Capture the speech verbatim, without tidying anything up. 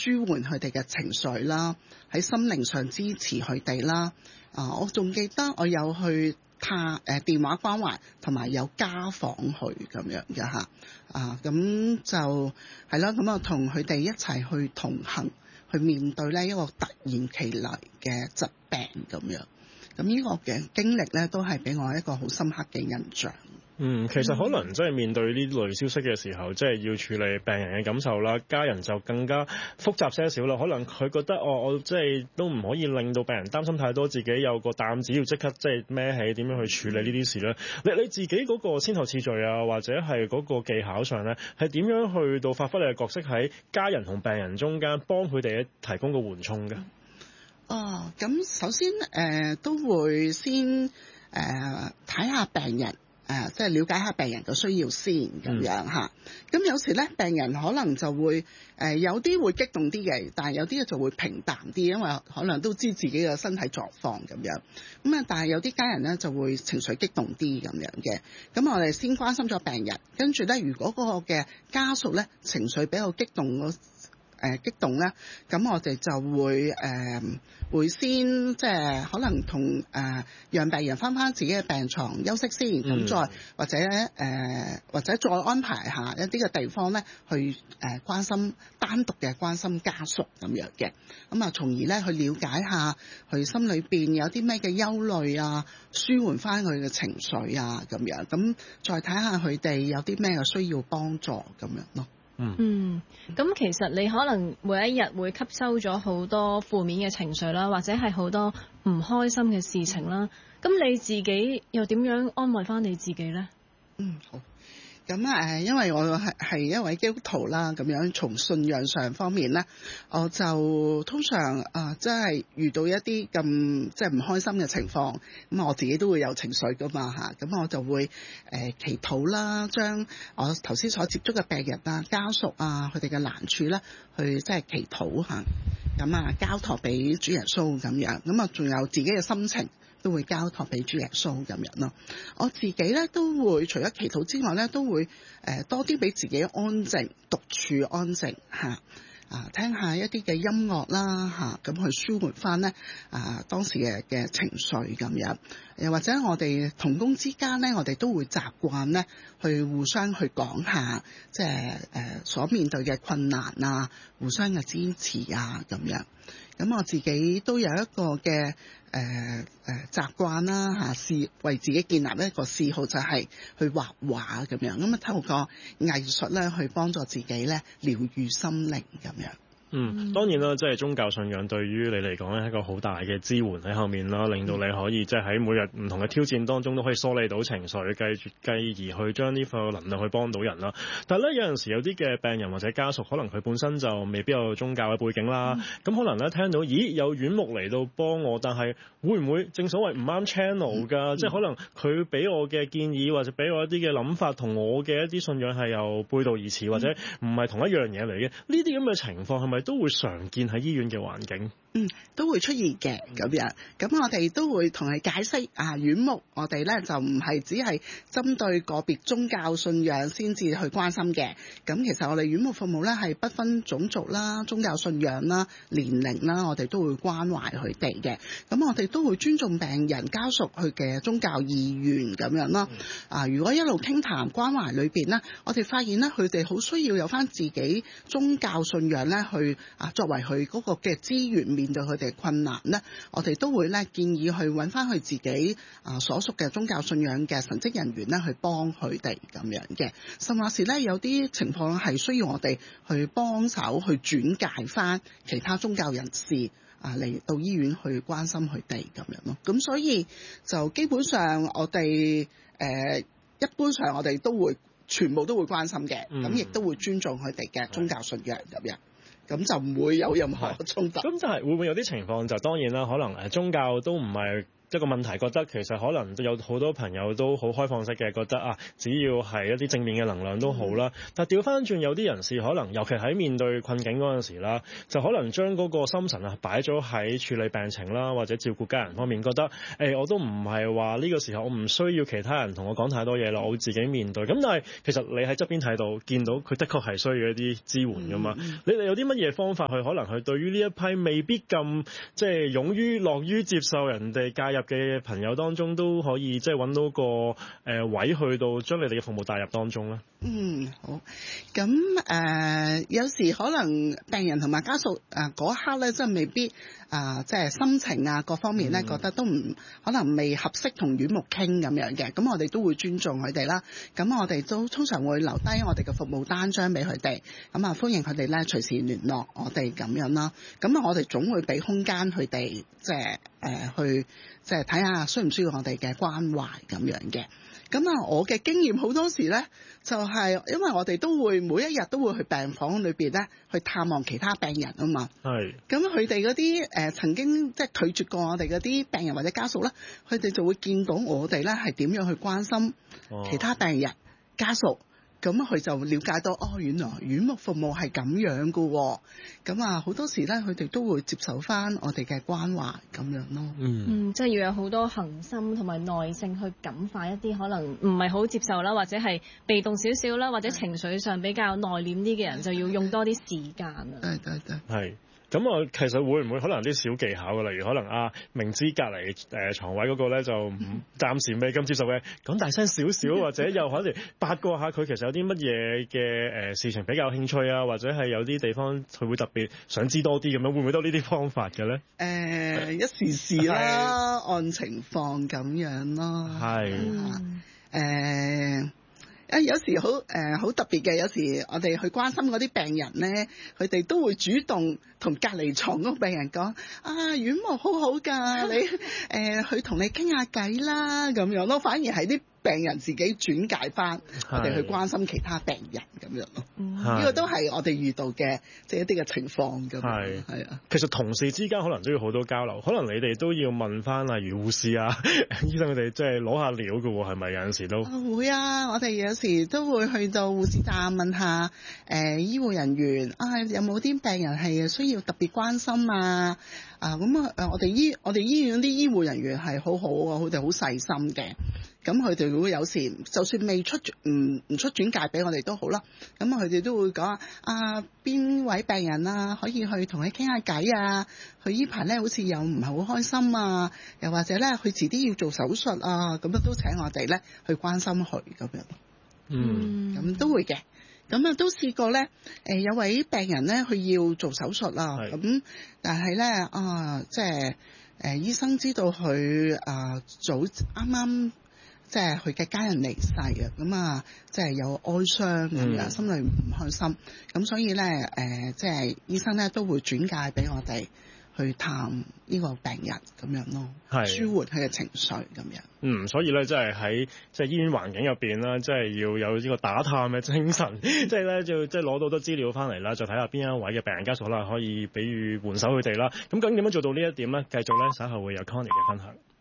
舒緩佢哋嘅情緒啦，喺心靈上支持佢哋啦。啊，我仲記得我有去探誒、呃、電話關懷，同埋有家訪去咁樣嘅嚇。啊，咁就係啦，咁啊同佢哋一齊去同行，去面對呢一個突然其來嘅疾病咁樣。咁呢個嘅經歷咧，都係俾我一個好深刻嘅印象。 嗯，其實可能即係面對呢類消息嘅時候，即係要處理病人嘅感受啦，家人就更加複雜些少啦。可能佢覺得哦，我即係都唔可以令到病人擔心太多，自己有個擔子要即刻即係孭起，點樣去處理呢啲事咧？你你自己嗰個先後次序啊，或者係嗰個技巧上咧，係點樣去到發揮你嘅角色喺家人同病人中間，幫佢哋提供個緩衝嘅？ 哦，咁首先誒、呃、都會先誒睇下病人。誒、呃，即係了解下病人嘅需要先咁樣嚇。咁、嗯、有時咧，病人可能就會誒、呃、有啲會激動啲嘅，但係有啲就會平淡啲，因為可能都知自己嘅身體狀況咁樣。咁啊，但係有啲家人咧就會情緒激動啲咁樣嘅。咁我哋先關心咗病人，跟住咧，如果嗰個嘅家屬咧情緒比較激動嗰誒、呃、激動咧，咁我哋就會誒、呃、會先即係可能同誒、呃、讓病人翻返自己嘅病床休息先，咁、嗯、再或者誒、呃、或者再安排下一啲嘅地方咧，去誒、呃、關心單獨嘅關心家屬咁樣嘅，咁啊從而咧去了解下佢心裏邊有啲咩嘅憂慮啊，舒緩翻佢嘅情緒啊咁樣，咁再睇下佢哋有啲咩嘅需要幫助咁樣咯。 嗯，咁其實你可能每一日會吸收咗好多負面嘅情緒啦，或者係好多唔開心嘅事情啦。咁你自己又點樣安慰翻你自己呢？ 嗯，好。咁誒，因為我係係一位基督徒啦，咁樣從信仰上方面咧，我就通常啊，即、呃、係遇到一啲咁即係唔開心嘅情況，咁我自己都會有情緒噶嘛嚇，咁我就會誒、呃、祈禱啦，將我頭先所接觸嘅病人啊、家屬啊，佢哋嘅難處咧，去即係祈禱嚇，咁啊交託俾主耶穌咁樣，咁啊仲有自己嘅心情，都會交託俾主耶穌咁樣咯。我自己咧都會除咗祈禱之外咧，都會誒、呃、多啲俾自己安靜，獨處安靜嚇啊，聽下一啲嘅音樂啦嚇，咁、啊、去舒緩翻咧啊當時嘅嘅情緒咁樣。又或者我哋同工之間咧，我哋都會習慣咧去互相去講下，即係誒、呃、所面對嘅困難啊，互相嘅支持啊咁樣。咁我自己都有一個嘅誒誒習慣啦嚇，是為自己建立一個嗜好，就係、是、去畫畫咁樣。咁啊透過藝術咧，去幫助自己咧療愈心靈咁樣。 嗯，當然啦，即係宗教信仰對於你嚟講咧係一個好大嘅支援喺後面啦，令到你可以即係喺每日唔同嘅挑戰當中都可以梳理到情緒，繼續繼而去將呢份能量去幫到人啦。但係咧有陣時有啲嘅病人或者家屬，可能佢本身就未必有宗教嘅背景啦，咁、嗯、可能咧聽到咦有院牧嚟到幫我，但係會唔會正所謂唔啱 channel 㗎？嗯、即係可能佢俾我嘅建議或者俾我一啲嘅諗法，同我嘅一啲信仰係又背道而馳，或者唔係同一樣嘢嚟嘅。呢啲咁嘅情況係咪都會常見喺醫院嘅環境？ 嗯，都會出現嘅咁樣。咁我哋都會同佢解釋啊，院牧我哋咧就唔係只係針對個別宗教信仰先至去關心嘅。咁其實我哋院牧服務咧係不分種族啦、宗教信仰啦、年齡啦，我哋都會關懷佢哋嘅。咁我哋都會尊重病人家屬佢嘅宗教意願咁樣咯。啊，如果一路傾談關懷裏邊咧，我哋發現咧佢哋好需要有返自己宗教信仰咧去啊作為佢嗰個嘅資源。面對佢哋困難咧，我哋都會咧建議去揾翻佢自己啊所屬嘅宗教信仰嘅神職人員咧去幫佢哋咁樣嘅。甚至是咧有啲情況係需要我哋去幫手去轉介翻其他宗教人士啊嚟到醫院去關心佢哋咁樣咯。咁所以就基本上我哋誒、呃、一般上我哋都會全部都會關心嘅，咁亦、嗯、都會尊重佢哋嘅宗教信仰咁樣。咁就唔會有任何衝突。咁但係會唔會有啲情況就當然啦，可能誒宗教都唔係一個問題，覺得其實可能有好多朋友都好開放式嘅，覺得啊，只要係一啲正面嘅能量都好啦。但係調翻轉，有啲人士可能，尤其喺面對困境嗰陣時啦，就可能將嗰個心神啊擺咗喺處理病情啦，或者照顧家人方面，覺得誒、欸、我都唔係話呢個時候我唔需要其他人同我講太多嘢啦，我會自己面對。咁但係其實你喺側邊睇到，見到佢的確係需要一啲支援噶嘛。嗯、你哋有啲乜嘢方法去可能去對於呢一批未必咁即係勇於樂於接受人哋介入嘅朋友當中，都可以即係揾到個誒、呃、位去到將你哋嘅服務帶入當中咧？嗯， 好。咁誒、呃，有時可能病人同埋家屬誒嗰、呃、刻咧，真係未必啊、呃，即係心情啊各方面咧，嗯、覺得都唔可能未合適同院牧傾咁樣嘅。咁我哋都會尊重佢哋啦。咁我哋都通常會留低我哋嘅服務單張俾佢哋。咁啊，歡迎佢哋咧隨時聯絡我哋咁樣啦。咁啊，我哋總會俾空間佢哋，即係誒、呃、去即係睇下需唔需要我哋嘅關懷咁樣嘅。咁啊，我嘅經驗好多時咧，就係、是、因為我哋都會每一日都會去病房裏邊咧，去探望其他病人啊嘛。係。咁佢哋嗰啲誒曾經即係拒絕過我哋嗰啲病人或者家屬咧，佢哋就會見到我哋咧係點樣去關心其他病人、哦、家屬。咁佢就了解到哦，原來院牧服務係咁樣噶喎。咁啊，好多時咧，佢哋都會接受翻我哋嘅關懷咁樣咯。嗯， 嗯，即係要有好多恆心同埋耐性去感化一啲可能唔係好接受啦，或者係被動少少啦，或者情緒上比較內斂啲嘅人，就要用多啲時間啊。 對對對， 係。咁啊，其實會唔會可能啲小技巧嘅，例如可能啊，明知隔離誒牀位嗰個咧就唔暫時未咁接受嘅，講大聲少少，或者又可能八卦下佢其實有啲乜嘢嘅誒事情比較興趣啊，或者係有啲地方佢會特別想知多啲咁樣，會唔會都呢啲方法嘅咧？誒、 呃，一時時啦，是按情況咁樣咯。係是。誒、嗯。啊，有時好誒好特別嘅，有時我哋去關心嗰啲病人咧，佢哋都會主動同隔離床嗰個病人講：啊，院牧好好㗎，你誒去同你傾下偈啦咁樣咯，反而係啲病人自己轉介翻我哋去關心其他病人咁樣咯。呢是個都係我哋遇到嘅即係一啲嘅情況㗎。係係啊， 其實同事之間可能都要好多交流，可能你哋都要問翻例如護士啊、醫生佢哋即係攞下料㗎喎，係咪有陣時都？ 啊會啊，我哋有時都會去到護士站問下誒、呃、醫護人員啊，有冇啲病人係需要特別關心啊？啊咁啊誒，我哋醫我哋醫院啲醫護人員係好好啊，佢哋好細心嘅。咁佢哋會有時就算未出唔唔出轉介俾我哋都好啦，咁佢哋都會講啊邊位病人啊可以去同佢傾下偈啊，佢呢排咧好似又唔係好開心啊，又或者咧佢遲啲要做手術啊，咁啊都請我哋咧去關心佢咁樣。嗯，咁都會嘅。咁啊都試過咧，誒有位病人咧佢要做手術啦，咁是但係咧啊即係誒醫生知道佢啊早啱啱。即係佢嘅家人離世啊，咁啊，即係有哀傷咁樣，心裏唔開心，咁所以咧，誒、呃，即係醫生咧都會轉介俾我哋去探呢個病人咁樣咯，係舒緩佢嘅情緒咁樣。 嗯，所以咧，即係喺即係醫院環境入邊啦，即係要有呢個打探嘅精神，即係咧就即係攞到好多資料翻嚟啦，再睇下邊一位嘅病人家屬啦，可以比喻援手佢哋啦。咁究竟點樣做到呢一點咧？繼續咧，稍後會有 Connie 嘅分享。